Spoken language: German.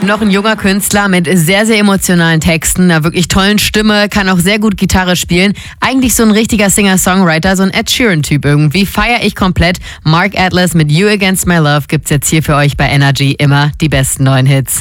Noch ein junger Künstler mit sehr, sehr emotionalen Texten, einer wirklich tollen Stimme, kann auch sehr gut Gitarre spielen. Eigentlich so ein richtiger Singer-Songwriter, so ein Ed Sheeran-Typ irgendwie. Feier ich komplett. Mark Atlas mit You Against My Love gibt's jetzt hier für euch bei Energy. Immer die besten neuen Hits.